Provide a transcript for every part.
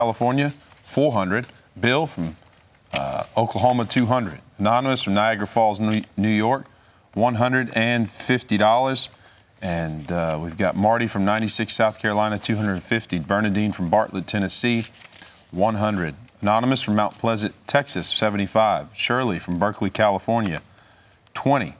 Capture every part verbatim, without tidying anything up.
California, four hundred. Bill from uh, Oklahoma, two hundred. Anonymous from Niagara Falls, New York, one hundred fifty dollars. And uh, we've got Marty from ninety-six, South Carolina, two hundred fifty. Bernadine from Bartlett, Tennessee, one hundred. Anonymous from Mount Pleasant, Texas, seventy-five. Shirley from Berkeley, California, twenty.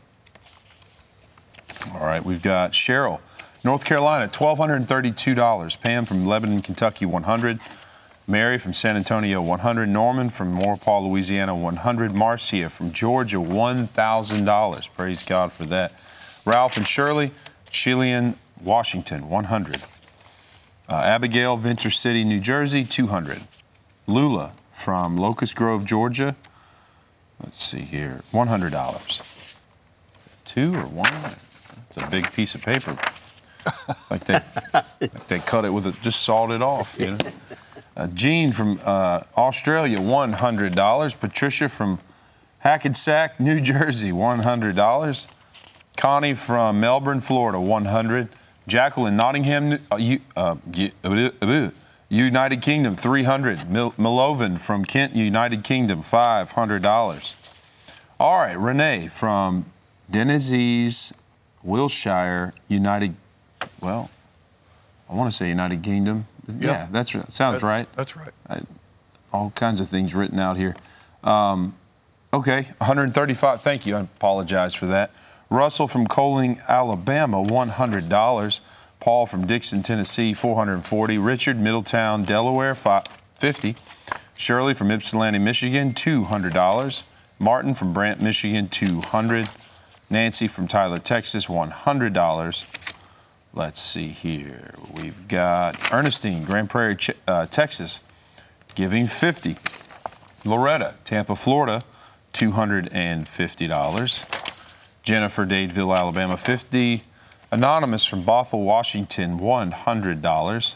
All right, we've got Cheryl, North Carolina, one thousand two hundred thirty-two dollars. Pam from Lebanon, Kentucky, one hundred. Mary from San Antonio, one hundred. Norman from Maurepas, Louisiana, one hundred. Marcia from Georgia, one thousand dollars. Praise God for that. Ralph and Shirley, Chilean, Washington, one hundred. Uh, Abigail, Venture City, New Jersey, two hundred. Lula from Locust Grove, Georgia. Let's see here, one hundred dollars. Two or one? It's a big piece of paper. Like they, like they cut it with it, just sawed it off, you know. Uh, Jean from uh, Australia, one hundred dollars. Patricia from Hackensack, New Jersey, one hundred dollars. Connie from Melbourne, Florida, one hundred dollars. Jacqueline, Nottingham, uh, U, uh, United Kingdom, three hundred dollars. Mil- Milovan from Kent, United Kingdom, five hundred dollars. All right, Renee from Denizes, Wiltshire, United, well, I want to say United Kingdom. Yep. Yeah, that's right. Sounds that, right. That's right. I, all kinds of things written out here. Um, okay, one hundred thirty-five. Thank you. I apologize for that. Russell from Coling, Alabama, one hundred dollars. Paul from Dixon, Tennessee, four hundred forty dollars. Richard, Middletown, Delaware, fifty dollars. Shirley from Ypsilanti, Michigan, two hundred dollars. Martin from Brant, Michigan, two hundred dollars. Nancy from Tyler, Texas, one hundred dollars. Let's see here. We've got Ernestine, Grand Prairie, uh, Texas, giving fifty dollars. Loretta, Tampa, Florida, two hundred fifty dollars. Jennifer, Dadeville, Alabama, fifty dollars. Anonymous from Bothell, Washington, one hundred dollars.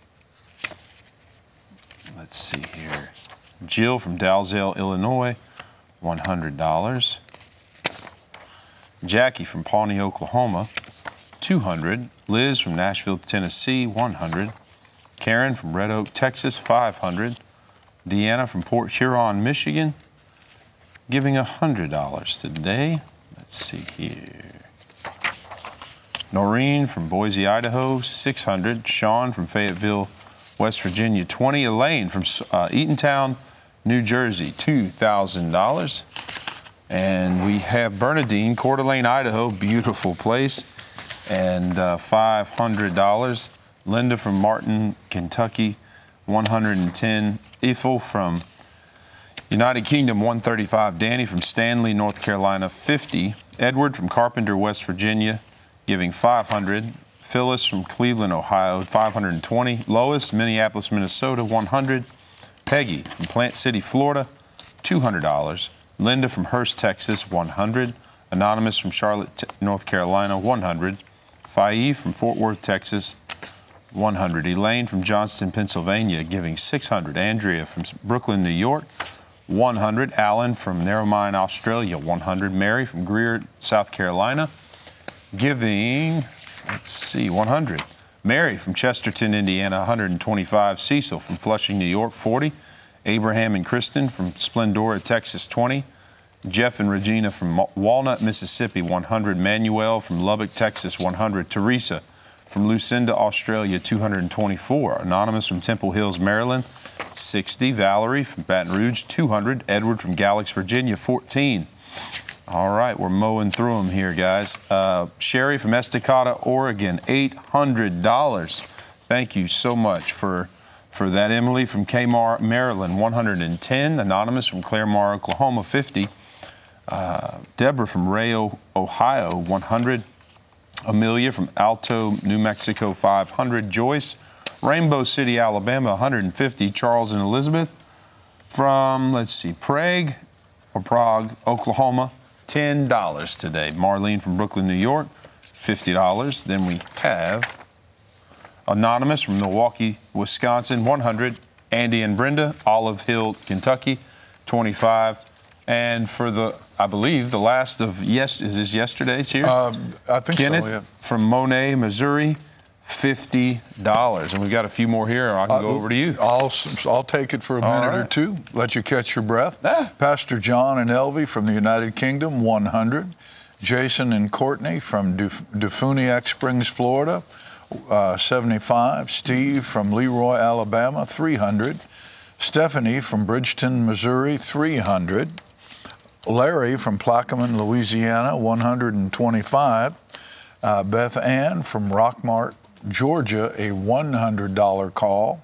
Let's see here. Jill from Dalzell, Illinois, one hundred dollars. Jackie from Pawnee, Oklahoma, two hundred dollars. Liz from Nashville, Tennessee, one hundred dollars. Karen from Red Oak, Texas, five hundred dollars. Deanna from Port Huron, Michigan, giving one hundred dollars today. Let's see here. Noreen from Boise, Idaho, six hundred dollars. Sean from Fayetteville, West Virginia, twenty dollars. Elaine from uh, Eatontown, New Jersey, two thousand dollars. And we have Bernadine, Coeur d'Alene, Idaho, beautiful place, and uh, five hundred dollars. Linda from Martin, Kentucky, one hundred ten dollars. Eiffel from United Kingdom, one hundred thirty-five dollars. Danny from Stanley, North Carolina, fifty dollars. Edward from Carpenter, West Virginia, giving five hundred dollars. Phyllis from Cleveland, Ohio, five hundred twenty dollars. Lois, Minneapolis, Minnesota, one hundred dollars. Peggy from Plant City, Florida, two hundred dollars. Linda from Hurst, Texas, one hundred dollars. Anonymous from Charlotte, North Carolina, one hundred dollars. Faye from Fort Worth, Texas, one hundred dollars. Elaine from Johnston, Pennsylvania, giving six hundred dollars. Andrea from Brooklyn, New York, one hundred dollars. Alan from Narromine, Australia, one hundred dollars. Mary from Greer, South Carolina, giving, let's see, one hundred dollars. Mary from Chesterton, Indiana, one hundred twenty-five dollars. Cecil from Flushing, New York, forty dollars. Abraham and Kristen from Splendora, Texas, twenty dollars. Jeff and Regina from Walnut, Mississippi, one hundred dollars. Manuel from Lubbock, Texas, one hundred dollars. Teresa from Lucinda, Australia, two hundred twenty-four dollars. Anonymous from Temple Hills, Maryland, sixty dollars. Valerie from Baton Rouge, two hundred dollars. Edward from Galax, Virginia, fourteen dollars. All right, we're mowing through them here, guys. Uh, Sherry from Estacada, Oregon, eight hundred dollars. Thank you so much for, for that. Emily from Kmart, Maryland, one hundred ten dollars. Anonymous from Claremore, Oklahoma, fifty dollars. Uh, Deborah from Rayo, Ohio, one hundred dollars. Amelia from Alto, New Mexico, five hundred dollars. Joyce, Rainbow City, Alabama, one hundred fifty dollars. Charles and Elizabeth from, let's see, Prague or Prague, Oklahoma, ten dollars today. Marlene from Brooklyn, New York, fifty dollars. Then we have Anonymous from Milwaukee, Wisconsin, one hundred dollars. Andy and Brenda, Olive Hill, Kentucky, twenty-five dollars. And for the, I believe, the last of, yes, is this yesterday's here? Um, I think Kenneth so, yeah. from Monet, Missouri, fifty dollars. And we've got a few more here. I can go Uh, over to you. I'll, I'll take it for a minute right. or two, let you catch your breath. Ah. Pastor John and Elvie from the United Kingdom, one hundred. Jason and Courtney from Duf- Dufuniak Springs, Florida, uh, seventy-five. Steve from Leroy, Alabama, three hundred. Stephanie from Bridgeton, Missouri, three hundred. Larry from Plaquemine, Louisiana, one hundred twenty-five. Uh, Beth Ann from Rockmart, Georgia, a one hundred dollars call.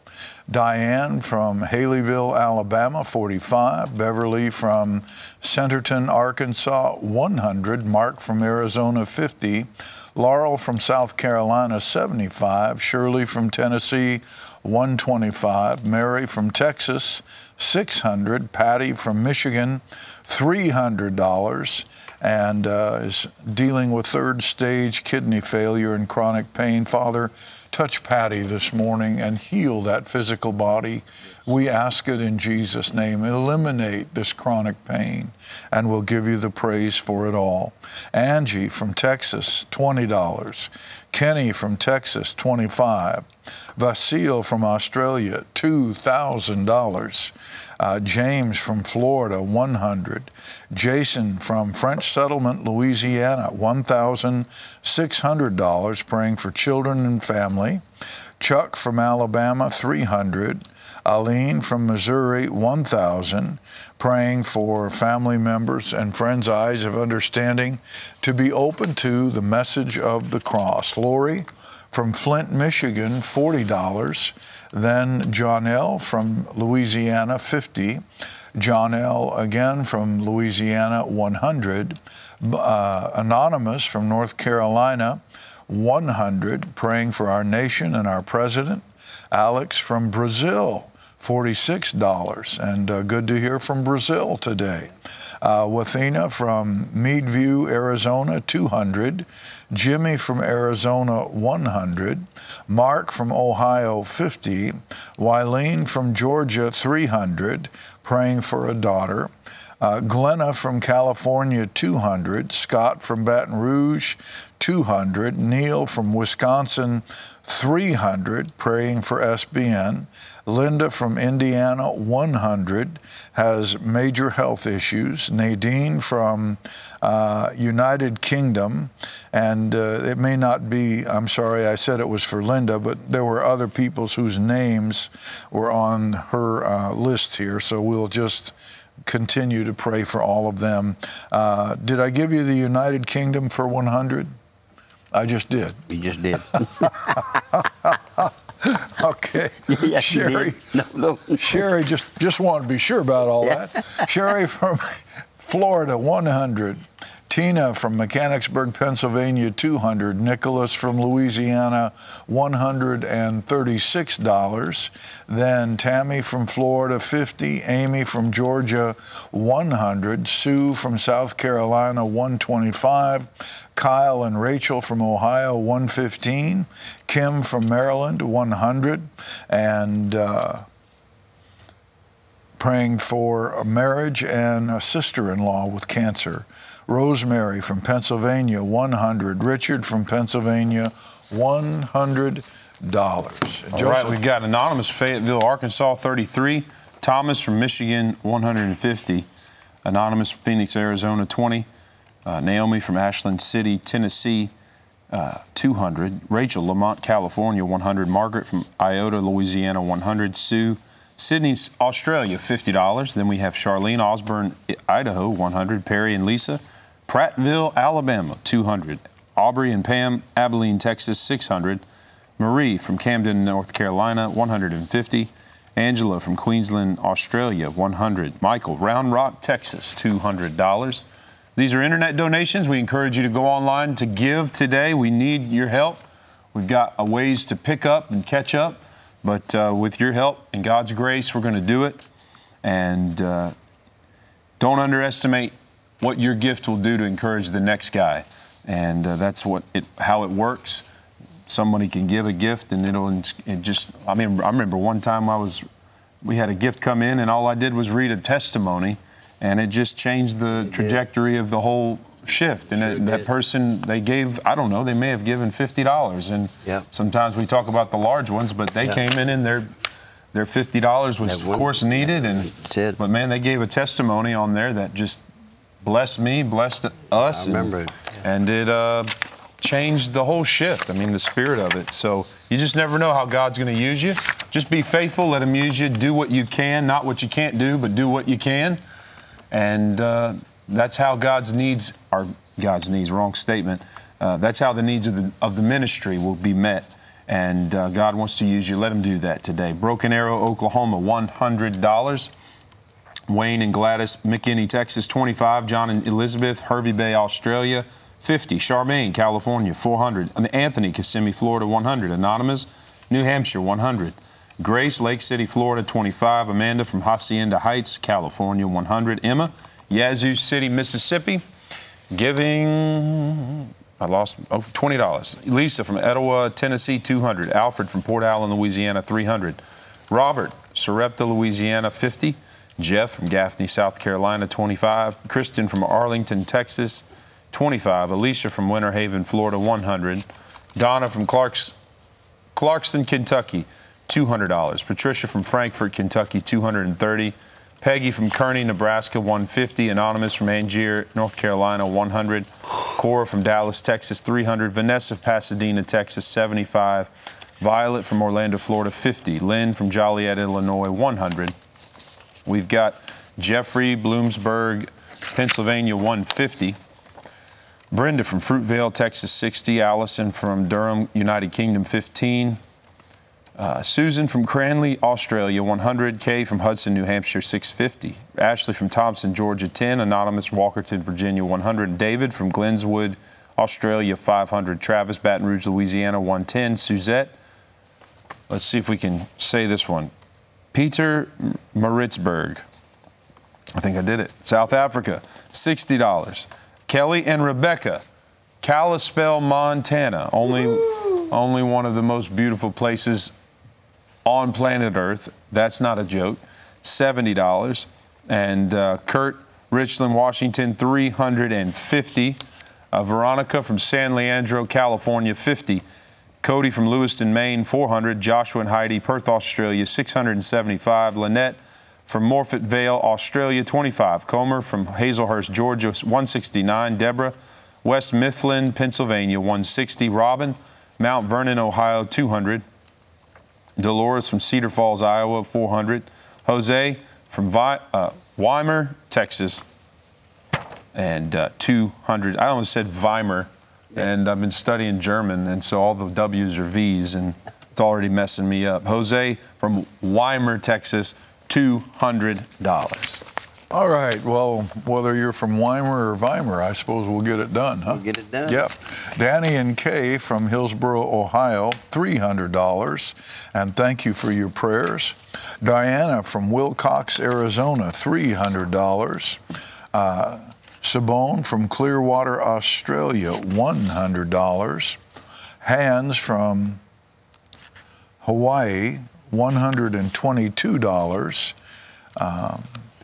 Diane from Haleyville, Alabama, forty-five. Beverly from Centerton, Arkansas, one hundred. Mark from Arizona, fifty. Laurel from South Carolina, seventy-five. Shirley from Tennessee, one hundred twenty-five. Mary from Texas, six hundred. Patty from Michigan, three hundred dollars. And uh, is dealing with third stage kidney failure and chronic pain. Father, touch Patty this morning and heal that physical body. We ask it in Jesus' name. Eliminate this chronic pain, and we'll give you the praise for it all. Angie from Texas, twenty dollars. Kenny from Texas, twenty-five dollars. Vasil from Australia, two thousand dollars. Uh, James from Florida, one hundred dollars. Jason from French Settlement, Louisiana, one thousand six hundred dollars, praying for children and family. Chuck from Alabama, three hundred dollars. Aline from Missouri, one thousand dollars, praying for family members and friends' eyes of understanding to be open to the message of the cross. Lori from Flint, Michigan, forty dollars. Then John L. from Louisiana, fifty dollars. John L. again from Louisiana, one hundred dollars. Uh, Anonymous from North Carolina, one hundred dollars, praying for our nation and our president. Alex from Brazil, forty-six dollars, and uh, good to hear from Brazil today. Uh, Wathena from Meadview, Arizona, two hundred dollars. Jimmy from Arizona, one hundred dollars. Mark from Ohio, fifty dollars. Wileen from Georgia, three hundred dollars, praying for a daughter. Uh, Glenna from California, two hundred dollars. Scott from Baton Rouge, two hundred dollars. Neil from Wisconsin, three hundred dollars, praying for S B N. Linda from Indiana, one hundred dollars, has major health issues. Nadine from uh, United Kingdom, and uh, it may not be, I'm sorry, I said it was for Linda, but there were other people's whose names were on her uh, list here, so we'll just continue to pray for all of them. Uh, did I give you the United Kingdom for one hundred? I just did. You just did. Okay. Yes, Sherry, no, no. Sherry just, just wanted to be sure about all Yeah. that. Sherry from Florida, one hundred. Tina from Mechanicsburg, Pennsylvania, two hundred. Nicholas from Louisiana, one hundred thirty-six dollars. Then Tammy from Florida, fifty. Amy from Georgia, one hundred. Sue from South Carolina, one hundred twenty-five. Kyle and Rachel from Ohio, one hundred fifteen. Kim from Maryland, one hundred. And uh, praying for a marriage and a sister-in-law with cancer. Rosemary from Pennsylvania, one hundred. Richard from Pennsylvania, one hundred dollars. All right, we've got Anonymous, Fayetteville, Arkansas, thirty-three. Thomas from Michigan, one hundred fifty. Anonymous, Phoenix, Arizona, twenty. Uh, Naomi from Ashland City, Tennessee, uh, two hundred. Rachel, Lamont, California, one hundred. Margaret from Iota, Louisiana, one hundred. Sue, Sydney, Australia, fifty dollars. Then we have Charlene Osborne, Idaho, one hundred. Perry and Lisa, Prattville, Alabama, two hundred. Aubrey and Pam, Abilene, Texas, six hundred. Marie from Camden, North Carolina, one hundred fifty. Angela from Queensland, Australia, one hundred. Michael, Round Rock, Texas, two hundred dollars. These are internet donations. We encourage you to go online to give today. We need your help. We've got a ways to pick up and catch up, but uh, with your help and God's grace, we're going to do it. And uh, don't underestimate what your gift will do to encourage the next guy. And uh, that's what it, how it works. Somebody can give a gift, and it'll it just. I mean, I remember one time I was, we had a gift come in, and all I did was read a testimony, and it just changed the trajectory of the whole shift. And Sure that, that did. person, they gave, I don't know, they may have given fifty dollars. And Yep. sometimes we talk about the large ones, but they Yep. came in and their their fifty dollars was, That of one- course, needed. And That's it. But, man, they gave a testimony on there that just blessed me, blessed us. I remember and, it. And it uh, changed the whole shift. I mean, the spirit of it. So you just never know how God's going to use you. Just be faithful. Let him use you. Do what you can, not what you can't do, but do what you can. And uh, that's how God's needs are. God's needs, wrong statement. Uh, that's how the needs of the, of the ministry will be met. And uh, God wants to use you. Let him do that today. Broken Arrow, Oklahoma, one hundred dollars. Wayne and Gladys, McKinney, Texas, twenty-five. John and Elizabeth, Hervey Bay, Australia, fifty. Charmaine, California, four hundred. And Anthony, Kissimmee, Florida, one hundred. Anonymous, New Hampshire, one hundred. Grace, Lake City, Florida, twenty-five. Amanda from Hacienda Heights, California, one hundred. Emma, Yazoo City, Mississippi, giving, I lost, oh, twenty dollars. Lisa from Etowah, Tennessee, two hundred. Alfred from Port Allen, Louisiana, three hundred. Robert, Sarepta, Louisiana, fifty. Jeff from Gaffney, South Carolina, twenty-five. Kristen from Arlington, Texas, twenty-five. Alicia from Winter Haven, Florida, one hundred. Donna from Clarks, Clarkston, Kentucky, two hundred dollars. Patricia from Frankfort, Kentucky, two hundred thirty. Peggy from Kearney, Nebraska, one hundred fifty. Anonymous from Angier, North Carolina, one hundred. Cora from Dallas, Texas, three hundred. Vanessa from Pasadena, Texas, seventy-five. Violet from Orlando, Florida, fifty. Lynn from Joliet, Illinois, one hundred. We've got Jeffrey, Bloomsburg, Pennsylvania, one hundred fifty. Brenda from Fruitvale, Texas, sixty. Allison from Durham, United Kingdom, fifteen. Uh, Susan from Cranley, Australia, one hundred. Kay from Hudson, New Hampshire, six hundred fifty. Ashley from Thompson, Georgia, ten. Anonymous, Walkerton, Virginia, one hundred. David from Glenswood, Australia, five hundred. Travis, Baton Rouge, Louisiana, one hundred ten. Suzette, let's see if we can say this one. Peter Maritzburg, I think I did it. South Africa, sixty dollars. Kelly and Rebecca, Kalispell, Montana, only, only one of the most beautiful places on planet Earth. That's not a joke. seventy dollars. And uh, Kurt, Richland, Washington, three hundred fifty. Uh, Veronica from San Leandro, California, fifty. Cody from Lewiston, Maine, four hundred. Joshua and Heidi, Perth, Australia, six hundred seventy-five. Lynette from Morfett Vale, Australia, twenty-five. Comer from Hazelhurst, Georgia, one hundred sixty-nine. Deborah, West Mifflin, Pennsylvania, one hundred sixty. Robin, Mount Vernon, Ohio, two hundred. Dolores from Cedar Falls, Iowa, four hundred. Jose from Vi- uh, Weimar, Texas, and uh, two hundred. I almost said Weimar. And I've been studying German, and so all the W's are V's, and it's already messing me up. Jose from Weimar, Texas, two hundred dollars. All right. Well, whether you're from Weimar or Weimar, I suppose we'll get it done, huh? We'll get it done. Yep. Danny and Kay from Hillsboro, Ohio, three hundred dollars. And thank you for your prayers. Diana from Wilcox, Arizona, three hundred dollars. Uh, Sabone from Clearwater, Australia, one hundred dollars. Hans from Hawaii, one hundred twenty-two dollars. Um,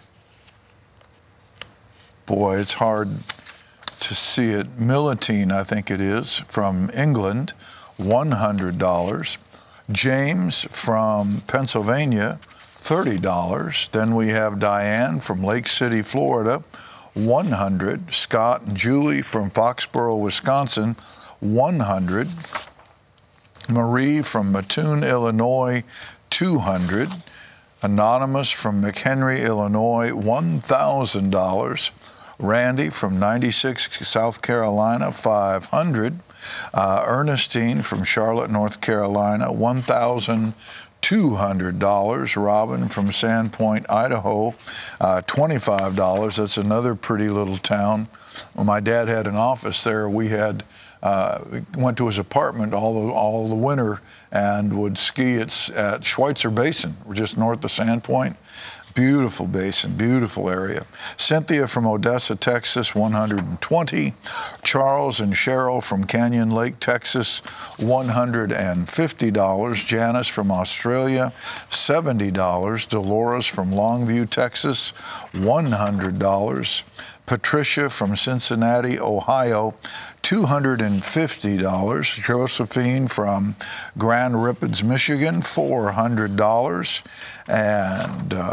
boy, it's hard to see it. Millatine, I think it is, from England, one hundred dollars. James from Pennsylvania, thirty dollars. Then we have Diane from Lake City, Florida, one hundred dollars. Scott and Julie from Foxborough, Wisconsin, one hundred dollars. Marie from Mattoon, Illinois, two hundred dollars. Anonymous from McHenry, Illinois, one thousand dollars. Randy from ninety-six, South Carolina, five hundred dollars. Uh, Ernestine from Charlotte, North Carolina, one thousand two hundred dollars. Robin from Sandpoint, Idaho, uh, twenty-five dollars. That's another pretty little town. When my dad had an office there, we had uh, went to his apartment all the, all the winter and would ski at, at Schweitzer Basin, just north of Sandpoint. Beautiful basin, beautiful area. Cynthia from Odessa, Texas, one hundred twenty. Charles and Cheryl from Canyon Lake, Texas, one hundred fifty dollars. Janice from Australia, seventy dollars. Dolores from Longview, Texas, one hundred dollars. Patricia from Cincinnati, Ohio, two hundred fifty dollars. Josephine from Grand Rapids, Michigan, four hundred dollars. And uh,